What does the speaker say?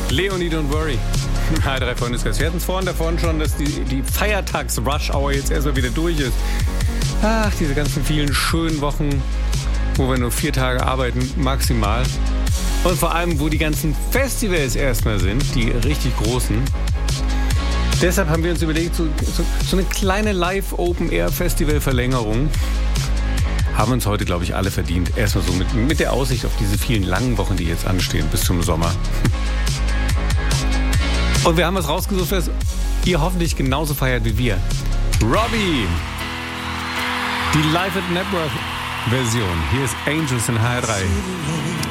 Leonie, don't worry. Hi, 3 Freundeskreis. Wir hatten es vorhin davon schon, dass die Feiertags-Rush-Hour jetzt erstmal wieder durch ist. Ach, diese ganzen vielen schönen Wochen, wo wir nur 4 Tage arbeiten, maximal. Und vor allem, wo die ganzen Festivals erstmal sind, die richtig großen. Deshalb haben wir uns überlegt, so eine kleine Live-Open-Air-Festival-Verlängerung haben uns heute, glaube ich, alle verdient. Erstmal so mit der Aussicht auf diese vielen langen Wochen, die jetzt anstehen, bis zum Sommer. Und wir haben was rausgesucht, was ihr hoffentlich genauso feiert wie wir. Robbie! Die Live at Network Version. Hier ist Angels in HR3.